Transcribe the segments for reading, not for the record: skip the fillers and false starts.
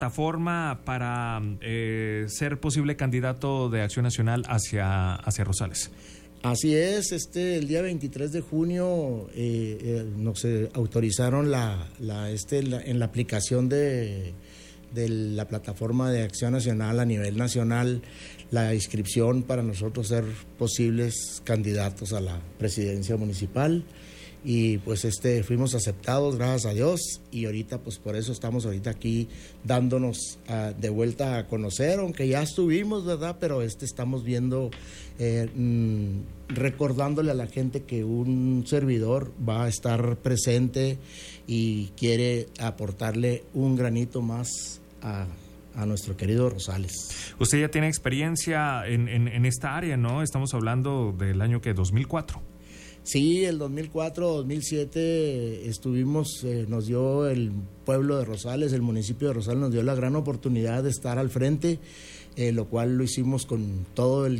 plataforma para ser posible candidato de Acción Nacional hacia Rosales. Así es, el día 23 de junio nos autorizaron en la aplicación de la plataforma de Acción Nacional a nivel nacional, la inscripción para nosotros ser posibles candidatos a la presidencia municipal. Y pues fuimos aceptados, gracias a Dios, y ahorita pues por eso estamos ahorita aquí dándonos de vuelta a conocer, aunque ya estuvimos, ¿verdad? Pero estamos viendo, recordándole a la gente que un servidor va a estar presente y quiere aportarle un granito más a nuestro querido Rosales. Usted ya tiene experiencia en esta área, ¿no? Estamos hablando del año 2004. Sí, el 2004-2007 estuvimos, nos dio el pueblo de Rosales, el municipio de Rosales nos dio la gran oportunidad de estar al frente, lo cual lo hicimos con todas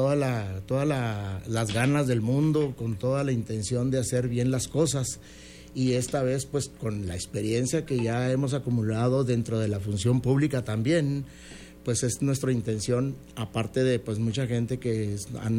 las ganas del mundo, con toda la intención de hacer bien las cosas. Y esta vez, pues, con la experiencia que ya hemos acumulado dentro de la función pública también, pues es nuestra intención, aparte de pues mucha gente que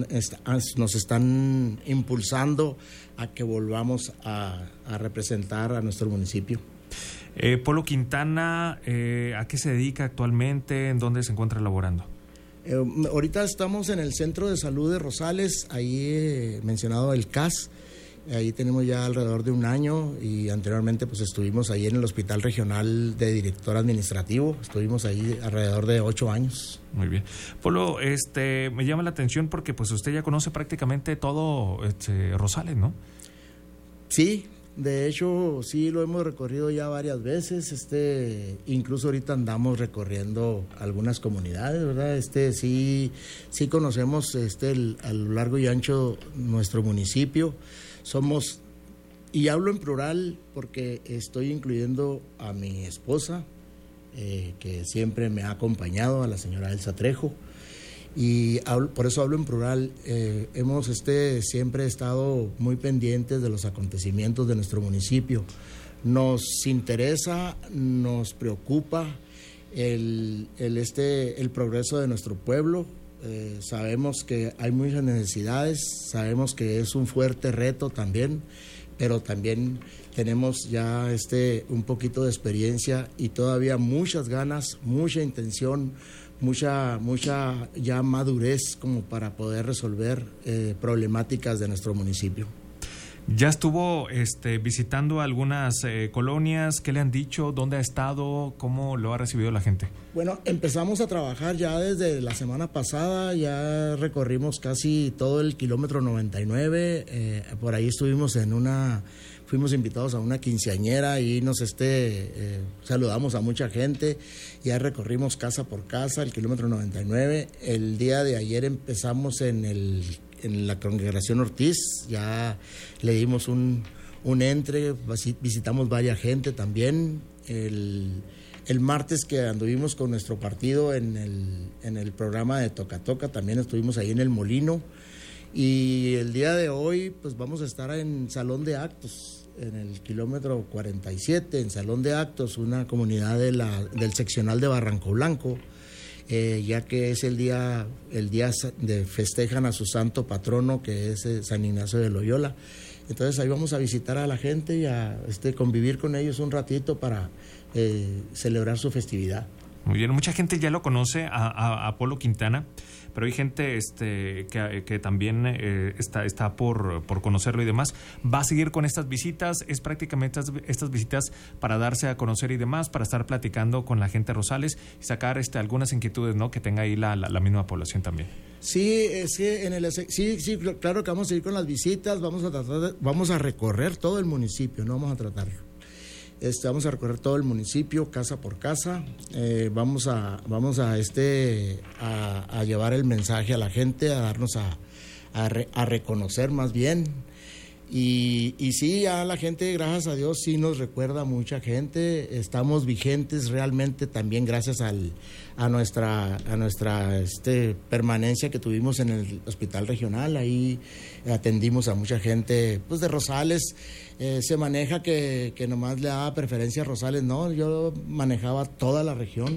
nos están impulsando a que volvamos a representar a nuestro municipio. Polo Quintana, ¿a qué se dedica actualmente? ¿En dónde se encuentra laborando? Ahorita estamos en el Centro de Salud de Rosales, ahí mencionado el CAS. Ahí tenemos ya alrededor de un año y anteriormente pues estuvimos ahí en el Hospital Regional de Director Administrativo, estuvimos ahí alrededor de 8 años. Muy bien. Polo, me llama la atención porque pues usted ya conoce prácticamente todo Rosales, ¿no? Sí, de hecho sí lo hemos recorrido ya varias veces, incluso ahorita andamos recorriendo algunas comunidades, ¿verdad? Sí conocemos a lo largo y ancho nuestro municipio. Somos, y hablo en plural porque estoy incluyendo a mi esposa, que siempre me ha acompañado, a la señora Elsa Trejo, y por eso hablo en plural. Hemos siempre estado muy pendientes de los acontecimientos de nuestro municipio. Nos interesa, nos preocupa el progreso de nuestro pueblo. Sabemos que hay muchas necesidades, sabemos que es un fuerte reto también, pero también tenemos ya un poquito de experiencia y todavía muchas ganas, mucha intención, mucha ya madurez como para poder resolver problemáticas de nuestro municipio. ¿Ya estuvo visitando algunas colonias? ¿Qué le han dicho? ¿Dónde ha estado? ¿Cómo lo ha recibido la gente? Bueno, empezamos a trabajar ya desde la semana pasada, ya recorrimos casi todo el kilómetro 99, por ahí estuvimos fuimos invitados a una quinceañera y saludamos a mucha gente, ya recorrimos casa por casa el kilómetro 99, el día de ayer empezamos en la congregación Ortiz, ya le dimos un entre, visitamos varias gente también. El martes que anduvimos con nuestro partido en el programa de Toca Toca, también estuvimos ahí en el Molino, y el día de hoy pues vamos a estar en Salón de Actos, en el kilómetro 47, en Salón de Actos, una comunidad del seccional de Barranco Blanco, ya que es el día de festejan a su santo patrono, que es San Ignacio de Loyola. Entonces ahí vamos a visitar a la gente y a convivir con ellos un ratito para celebrar su festividad. Muy bien, mucha gente ya lo conoce a Polo Quintana, pero hay gente que también está por conocerlo y demás. ¿Va a seguir con estas visitas? ¿Es prácticamente estas visitas para darse a conocer y demás, para estar platicando con la gente de Rosales y sacar algunas inquietudes, ¿no?, que tenga ahí la misma población también? Sí, es que sí, claro que vamos a seguir con las visitas, vamos a recorrer todo el municipio, no vamos a tratar. Vamos a recorrer todo el municipio, casa por casa. Vamos a llevar el mensaje a la gente, a darnos a reconocer más bien. Y sí, ya la gente, gracias a Dios, sí nos recuerda mucha gente. Estamos vigentes realmente también gracias a nuestra permanencia que tuvimos en el hospital regional. Ahí atendimos a mucha gente pues de Rosales. Se maneja que nomás le daba preferencia a Rosales. No, yo manejaba toda la región.